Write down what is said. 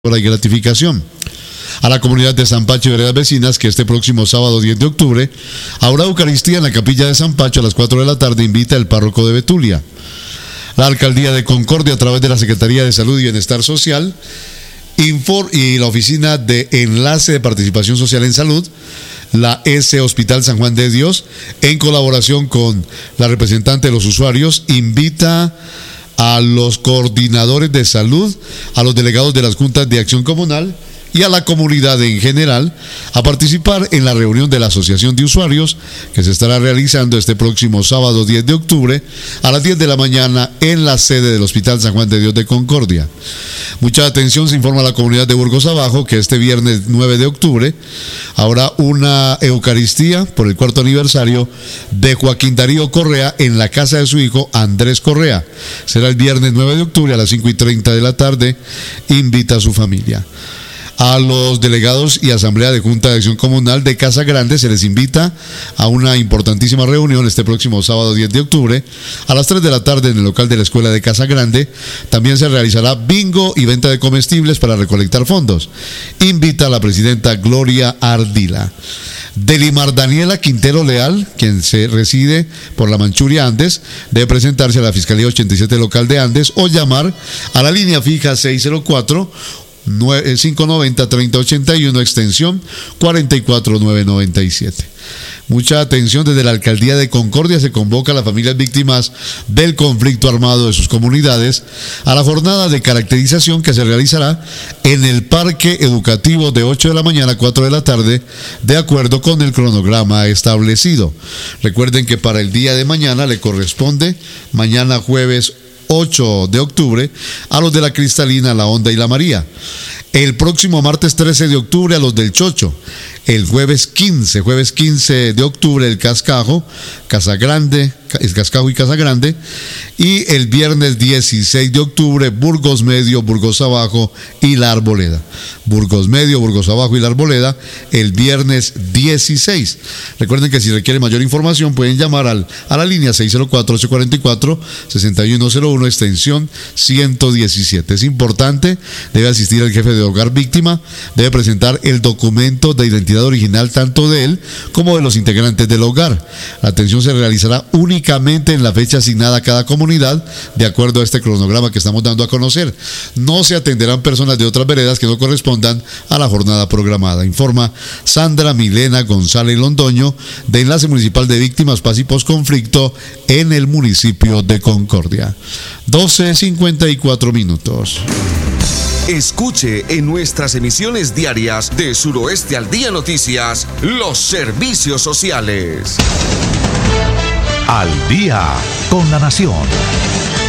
y gratificación. A la comunidad de San Pacho y veredas vecinas que este próximo sábado 10 de octubre habrá Eucaristía en la capilla de San Pacho a las 4 de la tarde, invita el párroco de Betulia. La Alcaldía de Concordia, a través de la Secretaría de Salud y Bienestar Social y la Oficina de Enlace de Participación Social en Salud, la S Hospital San Juan de Dios, en colaboración con la representante de los usuarios, invita a los coordinadores de salud, a los delegados de las juntas de acción comunal y a la comunidad en general a participar en la reunión de la Asociación de Usuarios que se estará realizando este próximo sábado 10 de octubre a las 10 de la mañana en la sede del Hospital San Juan de Dios de Concordia. Mucha atención, se informa a la comunidad de Burgos Abajo que este viernes 9 de octubre habrá una Eucaristía por el 4º aniversario de Joaquín Darío Correa en la casa de su hijo Andrés Correa. Será el viernes 9 de octubre a las 5:30 de la tarde. Invita a su familia. A los delegados y asamblea de Junta de Acción Comunal de Casa Grande se les invita a una importantísima reunión este próximo sábado 10 de octubre a las 3 de la tarde en el local de la Escuela de Casa Grande. También se realizará bingo y venta de comestibles para recolectar fondos. Invita a la presidenta Gloria Ardila. Delimar Daniela Quintero Leal, quien se reside por la Manchuria Andes, debe presentarse a la Fiscalía 87 local de Andes o llamar a la línea fija 604 590-3081, extensión 44997. Mucha atención, desde la Alcaldía de Concordia se convoca a las familias víctimas del conflicto armado de sus comunidades a la jornada de caracterización que se realizará en el Parque Educativo de 8 de la mañana a 4 de la tarde, de acuerdo con el cronograma establecido. Recuerden que para el día de mañana le corresponde, mañana jueves 8 de octubre, a los de la Cristalina, la Honda y la María. El próximo martes 13 de octubre a los del Chocho. El jueves 15 de octubre el Cascajo, el Cascajo y Casa Grande. Y el viernes 16 de octubre Burgos Medio, Burgos Abajo y La Arboleda. Burgos Medio, Burgos Abajo y La Arboleda el viernes 16. Recuerden que si requieren mayor información pueden llamar a la línea 604-844-6101, extensión 117. Es importante, debe asistir el jefe de hogar víctima, debe presentar el documento de identidad original tanto de él como de los integrantes del hogar. La atención se realizará únicamente en la fecha asignada a cada comunidad, de acuerdo a este cronograma que estamos dando a conocer. No se atenderán personas de otras veredas que no correspondan a la jornada programada, informa Sandra Milena González Londoño, de Enlace Municipal de Víctimas, Paz y Postconflicto en el municipio de Concordia. 12:54. Escuche en nuestras emisiones diarias de Suroeste al Día Noticias los servicios sociales. Al día con la nación.